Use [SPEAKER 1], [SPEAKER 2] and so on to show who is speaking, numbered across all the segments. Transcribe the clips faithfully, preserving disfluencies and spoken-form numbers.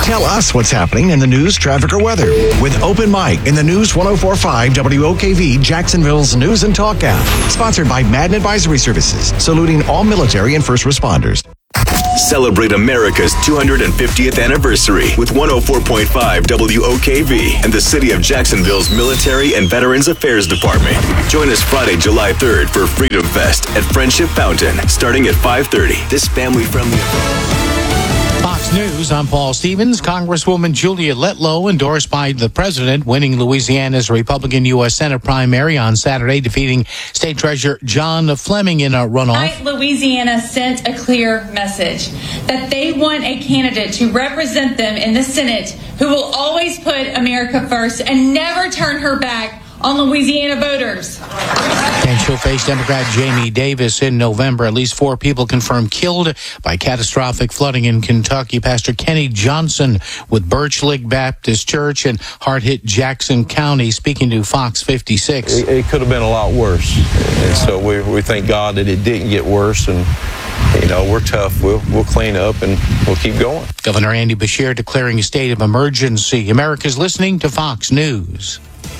[SPEAKER 1] Tell us what's happening in the news, traffic, or weather with Open Mic in the News one oh four point five W O K V Jacksonville's News and Talk app. Sponsored by Madden Advisory Services, saluting all military and first responders.
[SPEAKER 2] Celebrate America's two hundred fiftieth anniversary with one oh four point five W O K V and the City of Jacksonville's Military and Veterans Affairs Department. Join us Friday, July third for Freedom Fest at Friendship Fountain, starting at five thirty. This family-friendly
[SPEAKER 3] Fox News, I'm Paul Stevens. Congresswoman Julia Letlow, endorsed by the president, winning Louisiana's Republican U S Senate primary on Saturday, defeating State Treasurer John Fleming in a runoff.
[SPEAKER 4] Tonight, Louisiana sent a clear message that they want a candidate to represent them in the Senate who will always put America first and never turn her back on Louisiana voters.
[SPEAKER 3] And she'll face Democrat Jamie Davis in November. At least four people confirmed killed by catastrophic flooding in Kentucky. Pastor Kenny Johnson with Birch Lick Baptist Church in hard-hit Jackson County, speaking to Fox fifty-six.
[SPEAKER 5] It, it could have been a lot worse. And so we, we thank God that it didn't get worse. And, you know, we're tough. We'll, we'll clean up and we'll keep going.
[SPEAKER 3] Governor Andy Beshear declaring a state of emergency. America's listening to Fox News.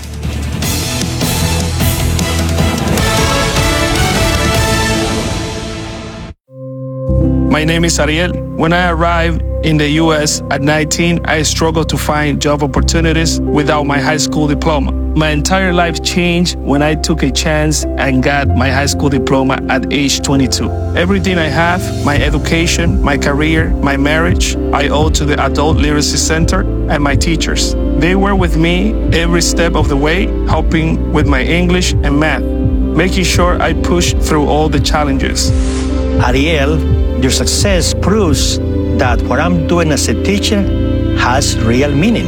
[SPEAKER 6] My name is Ariel. When I arrived in the U S at nineteen, I struggled to find job opportunities without my high school diploma. My entire life changed when I took a chance and got my high school diploma at age twenty-two. Everything I have, my education, my career, my marriage, I owe to the Adult Literacy Center and my teachers. They were with me every step of the way, helping with my English and math, making sure I pushed through all the challenges.
[SPEAKER 7] Ariel, your success proves that what I'm doing as a teacher has real meaning.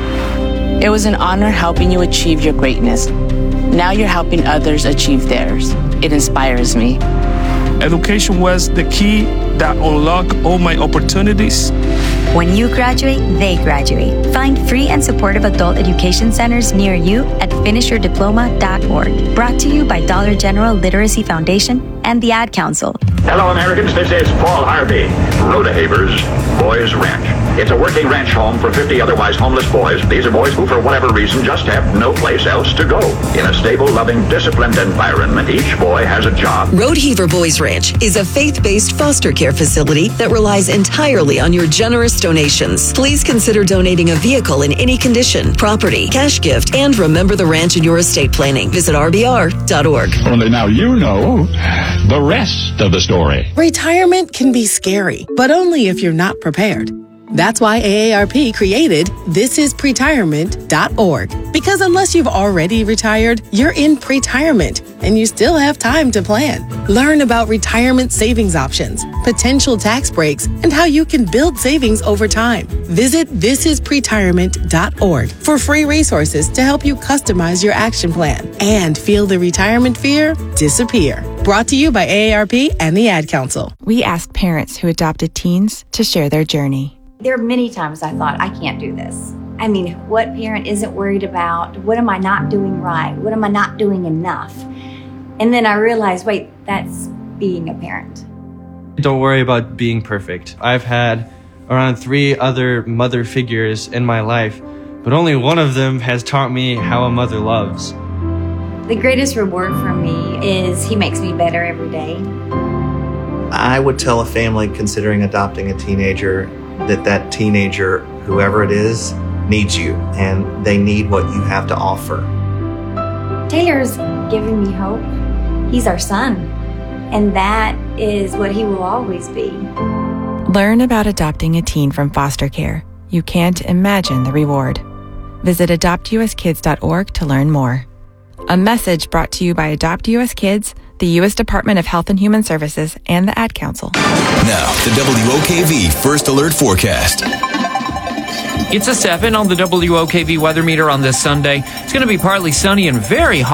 [SPEAKER 8] It was an honor helping you achieve your greatness. Now you're helping others achieve theirs. It inspires me.
[SPEAKER 6] Education was the key that unlocked all my opportunities.
[SPEAKER 9] When you graduate, they graduate. Find free and supportive adult education centers near you at finish your diploma dot org. Brought to you by Dollar General Literacy Foundation and the Ad Council.
[SPEAKER 10] Hello, Americans. This is Paul Harvey. Rodehaver's Boys Ranch. It's a working ranch home for fifty otherwise homeless boys. These are boys who, for whatever reason, just have no place else to go. In a stable, loving, disciplined environment, each boy has a job.
[SPEAKER 11] Rodeheaver Boys Ranch is a faith-based foster care facility that relies entirely on your generous donations. Please consider donating a vehicle in any condition, property, cash gift, and remember the ranch in your estate planning. Visit R B R dot org.
[SPEAKER 12] Only now you know the rest of the story.
[SPEAKER 13] Retirement can be scary, but only if you're not prepared. That's why A A R P created this is pretirement dot org. Because unless you've already retired, you're in pretirement and you still have time to plan. Learn about retirement savings options, potential tax breaks, and how you can build savings over time. Visit this is pretirement dot org for free resources to help you customize your action plan and feel the retirement fear disappear. Brought to you by A A R P and the Ad Council.
[SPEAKER 14] We asked parents who adopted teens to share their journey.
[SPEAKER 15] There are many times I thought, I can't do this. I mean, what parent isn't worried about, what am I not doing right? What am I not doing enough? And then I realized, wait, that's being a parent.
[SPEAKER 16] Don't worry about being perfect. I've had around three other mother figures in my life, but only one of them has taught me how a mother loves.
[SPEAKER 15] The greatest reward for me is he makes me better every day.
[SPEAKER 17] I would tell a family considering adopting a teenager that that teenager, whoever it is, needs you, and they need what you have to offer.
[SPEAKER 15] Taylor's giving me hope. He's our son, and that is what he will always be.
[SPEAKER 14] Learn about adopting a teen from foster care. You can't imagine the reward. Visit adopt U S kids dot org to learn more. A message brought to you by Adopt U S Kids, the U S Department of Health and Human Services, and the Ad Council.
[SPEAKER 2] Now, the W O K V First Alert Forecast.
[SPEAKER 18] It's a seven on the W O K V weather meter on this Sunday. It's going to be partly sunny and very hot.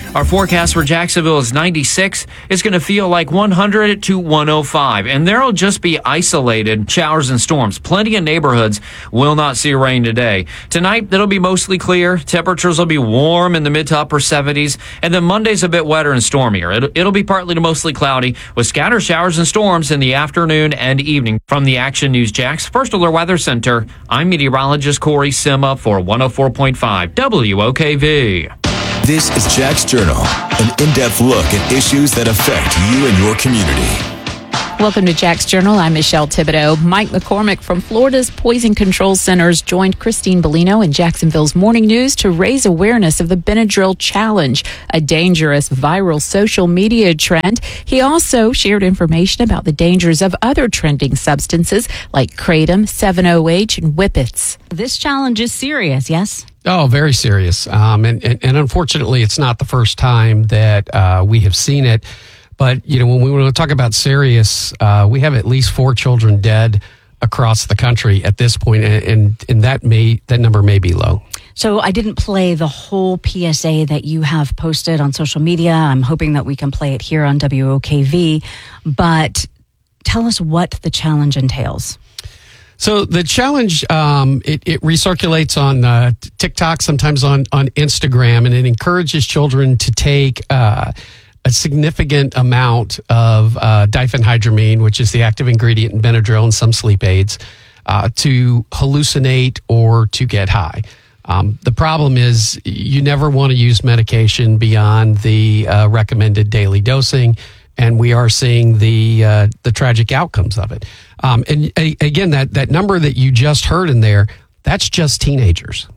[SPEAKER 18] Our forecast for Jacksonville is ninety-six. It's going to feel like one hundred to one oh five, and there'll just be isolated showers and storms. Plenty of neighborhoods will not see rain today. Tonight, it'll be mostly clear. Temperatures will be warm in the mid to upper seventies, and then Monday's a bit wetter and stormier. It'll, it'll be partly to mostly cloudy with scattered showers and storms in the afternoon and evening. From the Action News Jax First Alert Weather Center, I'm meteorologist Corey Sima for one oh four point five W O K V.
[SPEAKER 2] This is Jack's Journal, an in-depth look at issues that affect you and your community.
[SPEAKER 19] Welcome to Jack's Journal. I'm Michelle Thibodeau. Mike McCormick from Florida's Poison Control Centers joined Christine Bellino in Jacksonville's Morning News to raise awareness of the Benadryl Challenge, a dangerous viral social media trend. He also shared information about the dangers of other trending substances like Kratom, seven O H, and Whippets. This challenge is serious, yes?
[SPEAKER 20] Oh, very serious. Um, and, and, and unfortunately, it's not the first time that uh, we have seen it. But, you know, when we want to talk about serious, uh, we have at least four children dead across the country at this point, and, and, and that may that number may be low.
[SPEAKER 19] So I didn't play the whole P S A that you have posted on social media. I'm hoping that we can play it here on W O K V. But tell us what the challenge entails.
[SPEAKER 20] So the challenge, um, it, it recirculates on uh, TikTok, sometimes on, on Instagram, and it encourages children to take uh, a significant amount of uh, diphenhydramine, which is the active ingredient in Benadryl and some sleep aids, uh, to hallucinate or to get high. Um, the problem is you never want to use medication beyond the uh, recommended daily dosing, and we are seeing the uh, the tragic outcomes of it. Um, and a, again, that, that number that you just heard in there, that's just teenagers.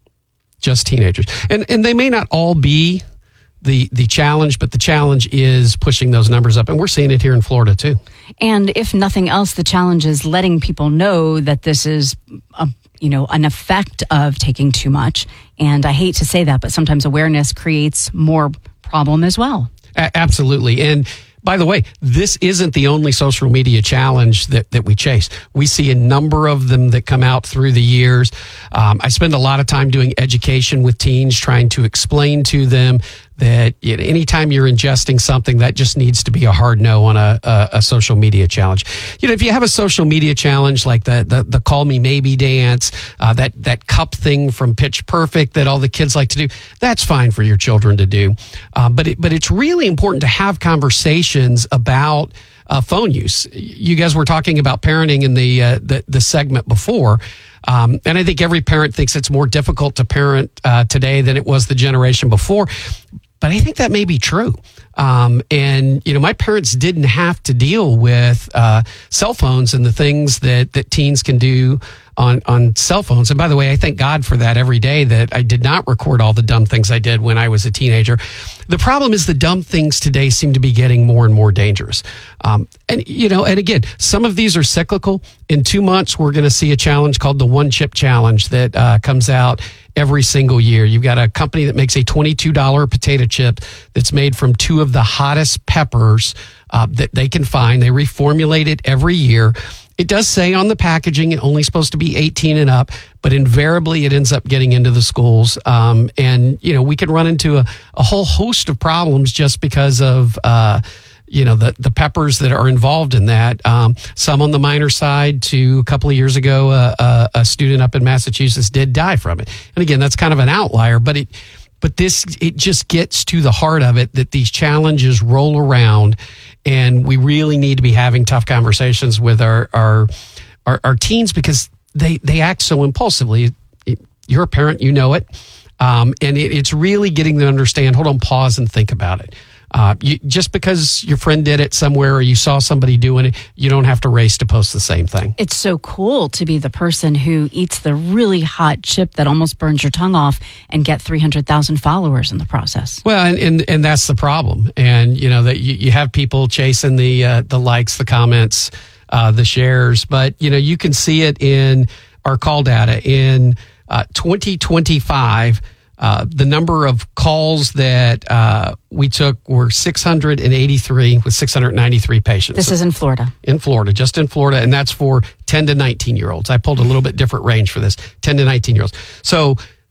[SPEAKER 20] Just teenagers. And and they may not all be the the challenge, but the challenge is pushing those numbers up. And we're seeing it here in Florida, too.
[SPEAKER 19] And if nothing else, the challenge is letting people know that this is a, you know, an effect of taking too much. And I hate to say that, but sometimes awareness creates more problem as well.
[SPEAKER 20] A- absolutely. And by the way, this isn't the only social media challenge that, that we chase. We see a number of them that come out through the years. Um, I spend a lot of time doing education with teens, trying to explain to them that you know, anytime you're ingesting something, that just needs to be a hard no on a, a, a social media challenge. You know, if you have a social media challenge like the the, the Call Me Maybe dance, uh, that that cup thing from Pitch Perfect that all the kids like to do, that's fine for your children to do. Uh, but it, but it's really important to have conversations about uh, phone use. You guys were talking about parenting in the uh, the, the segment before. Um, and I think every parent thinks it's more difficult to parent uh, today than it was the generation before. But I think that may be true. Um, and, you know, my parents didn't have to deal with uh, cell phones and the things that, that teens can do on, on cell phones. And by the way, I thank God for that every day that I did not record all the dumb things I did when I was a teenager. The problem is the dumb things today seem to be getting more and more dangerous. Um, and, you know, and again, some of these are cyclical. In two months, we're going to see a challenge called the One Chip Challenge that uh, comes out every single year. You've got a company that makes a twenty-two dollars potato chip that's made from two of the hottest peppers uh, that they can find. They reformulate it every year. It does say on the packaging it's only supposed to be eighteen and up, but invariably it ends up getting into the schools. Um, and, you know, we can run into a, a whole host of problems just because of, uh, you know, the, the peppers that are involved in that. Um, some on the minor side. To a couple of years ago, uh, uh, a student up in Massachusetts did die from it. And again, that's kind of an outlier, but it, but this, it just gets to the heart of it that these challenges roll around, and we really need to be having tough conversations with our, our, our, our teens because they, they act so impulsively. You're a parent, you know it. Um, and it, it's really getting them to understand, hold on, pause and think about it. Uh, you, just because your friend did it somewhere or you saw somebody doing it, you don't have to race to post the same thing.
[SPEAKER 19] It's so cool to be the person who eats the really hot chip that almost burns your tongue off and get three hundred thousand followers in the process.
[SPEAKER 20] Well, and, and, and that's the problem. And, you know, that you, you have people chasing the, uh, the likes, the comments, uh, the shares, but, you know, you can see it in our call data in uh, twenty twenty-five. Uh, the number of calls that uh, we took were six hundred eighty-three with six hundred ninety-three patients.
[SPEAKER 19] This is in Florida.
[SPEAKER 20] In Florida, just in Florida, and that's for ten to nineteen year olds. I pulled a little bit different range for this, ten to nineteen year olds. So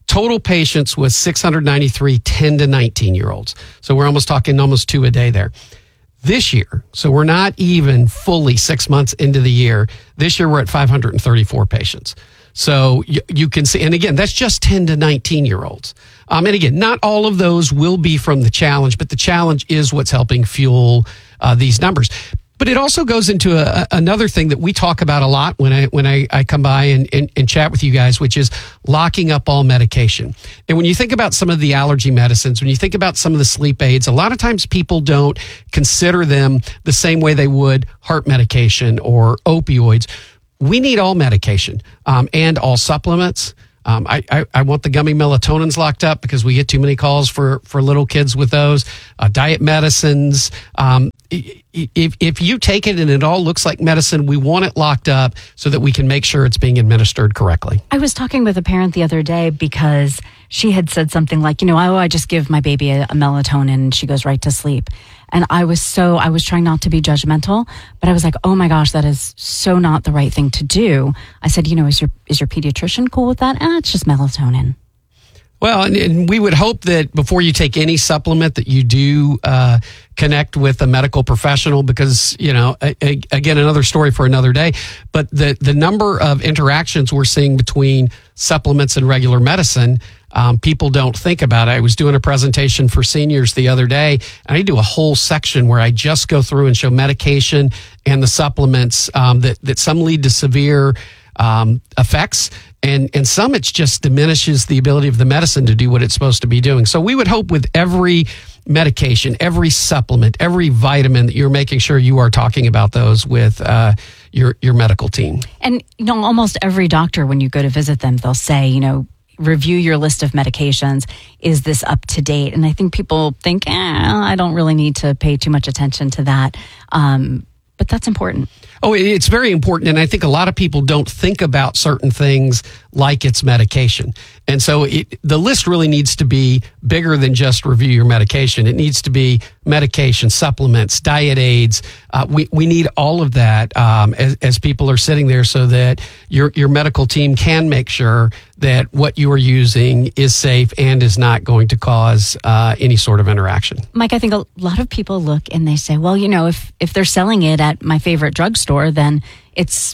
[SPEAKER 20] Total patients was six hundred ninety-three ten to nineteen year olds. So we're almost talking almost two a day there. This year, so we're not even fully six months into the year. This year we're at five hundred thirty-four patients. So you, you can see, and again, that's just ten to nineteen year olds. Um, and again, not all of those will be from the challenge, but the challenge is what's helping fuel uh, these numbers. But it also goes into a, another thing that we talk about a lot when I when I, I come by and, and, and chat with you guys, which is locking up all medication. And when you think about some of the allergy medicines, when you think about some of the sleep aids, a lot of times people don't consider them the same way they would heart medication or opioids. We need all medication um, and all supplements. Um, I, I, I want the gummy melatonins locked up because we get too many calls for, for little kids with those. Uh, diet medicines. Um, if, if you take it and it all looks like medicine, we want it locked up so that we can make sure it's being administered correctly.
[SPEAKER 21] I was talking with a parent the other day because she had said something like, you know, oh, I just give my baby a, a melatonin and she goes right to sleep. And I was so, I was trying not to be judgmental, but I was like, oh my gosh, that is so not the right thing to do. I said, you know, is your, is your pediatrician cool with that? Ah, it's just melatonin.
[SPEAKER 20] Well, and, and we would hope that before you take any supplement that you do uh, connect with a medical professional because, you know, a, a, again, another story for another day. But the, the number of interactions we're seeing between supplements and regular medicine, um, people don't think about it. I was doing a presentation for seniors the other day, and I do a whole section where I just go through and show medication and the supplements um, that, that some lead to severe um, effects. And and some, it just diminishes the ability of the medicine to do what it's supposed to be doing. So we would hope with every medication, every supplement, every vitamin that you're making sure you are talking about those with uh, your, your medical team.
[SPEAKER 21] And, you know, almost every doctor, when you go to visit them, they'll say, you know, review your list of medications. Is this up to date? And I think people think, eh, I don't really need to pay too much attention to that. Um, but that's important.
[SPEAKER 20] Oh, it's very important. And I think a lot of people don't think about certain things like it's medication. And so it, the list really needs to be bigger than just review your medication. It needs to be medication, supplements, diet aids. Uh, we, we need all of that um, as, as people are sitting there so that your, your medical team can make sure that what you are using is safe and is not going to cause uh, any sort of interaction.
[SPEAKER 21] Mike, I think a lot of people look and they say, well, you know, if, if they're selling it at my favorite drugstore, then it's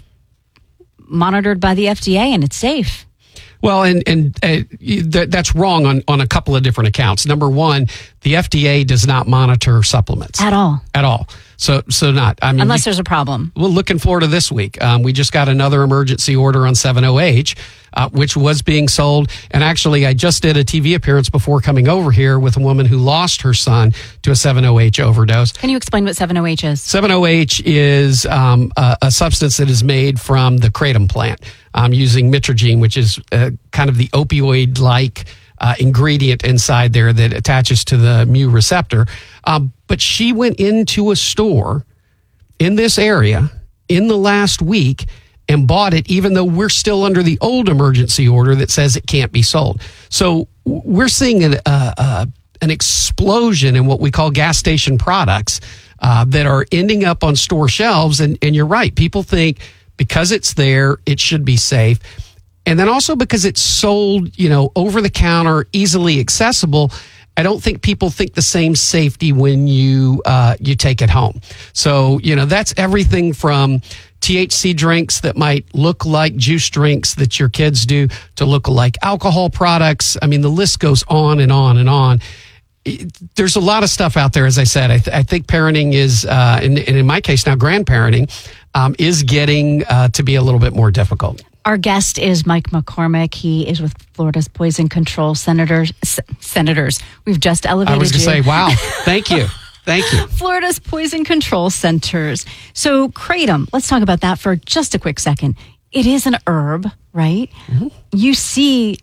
[SPEAKER 21] monitored by the F D A and it's safe.
[SPEAKER 20] Well, and and uh, th- that's wrong on, on a couple of different accounts. Number one, the F D A does not monitor supplements.
[SPEAKER 21] At all.
[SPEAKER 20] At all. So so not. I mean,
[SPEAKER 21] Unless
[SPEAKER 20] we,
[SPEAKER 21] there's a problem.
[SPEAKER 20] We'll look in Florida this week. Um, we just got another emergency order on seven oh H, uh, which was being sold. And actually, I just did a T V appearance before coming over here with a woman who lost her son to a seven oh H overdose.
[SPEAKER 21] Can you explain what seven oh H is?
[SPEAKER 20] seven oh H is um, a, a substance that is made from the kratom plant um, using mitragine, which is uh, kind of the opioid-like Uh, ingredient inside there that attaches to the mu receptor. Um, but she went into a store in this area in the last week and bought it, even though we're still under the old emergency order that says it can't be sold. So we're seeing an, uh, uh, an explosion in what we call gas station products uh, that are ending up on store shelves. And, and you're right. People think because it's there, it should be safe. And then also because it's sold, you know, over the counter, easily accessible, I don't think people think the same safety when you uh, you take it home. So, you know, that's everything from T H C drinks that might look like juice drinks that your kids do to look like alcohol products. I mean, the list goes on and on and on. It, there's a lot of stuff out there, as I said. I, th- I think parenting is, uh, and, and in my case now, grandparenting um, is getting uh, to be a little bit more difficult.
[SPEAKER 21] Our guest is Mike McCormick. He is with Florida's Poison Control Senators. S- senators. We've just elevated
[SPEAKER 20] I was going to
[SPEAKER 21] you.
[SPEAKER 20] say, wow, thank you. Thank you.
[SPEAKER 21] Florida's Poison Control Centers. So kratom, let's talk about that for just a quick second. It is an herb, right? Mm-hmm. You see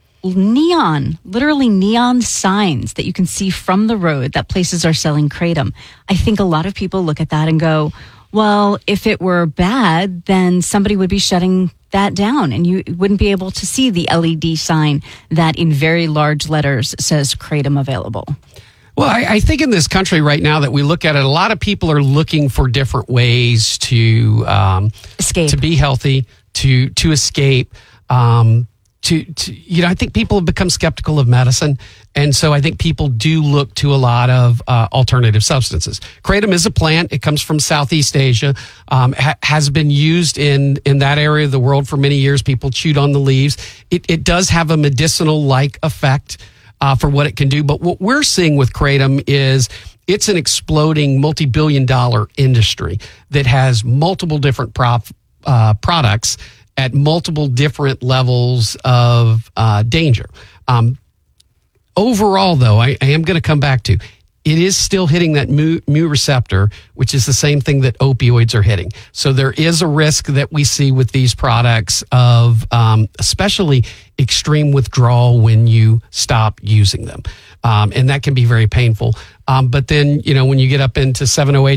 [SPEAKER 21] neon, literally neon signs that you can see from the road that places are selling kratom. I think a lot of people look at that and go, well, if it were bad, then somebody would be shutting that down and you wouldn't be able to see the L E D sign that in very large letters says kratom available.
[SPEAKER 20] Well, I, I think in this country right now that we look at it, a lot of people are looking for different ways to um,
[SPEAKER 21] escape,
[SPEAKER 20] to be healthy, to to escape, um, to, to, you know, I think people have become skeptical of medicine. And so I think people do look to a lot of uh, alternative substances. Kratom is a plant. It comes from Southeast Asia, um, ha- has been used in, in that area of the world for many years. People chewed on the leaves. It, it does have a medicinal-like effect uh, for what it can do. But what we're seeing with Kratom is it's an exploding multi-billion dollar industry that has multiple different prop, uh, products at multiple different levels of uh, danger. Um, overall, though, I, I am going to come back to, it is still hitting that mu, mu receptor, which is the same thing that opioids are hitting. So there is a risk that we see with these products of um, especially extreme withdrawal when you stop using them. Um, and that can be very painful. Um, but then, you know, when you get up into seven oh eight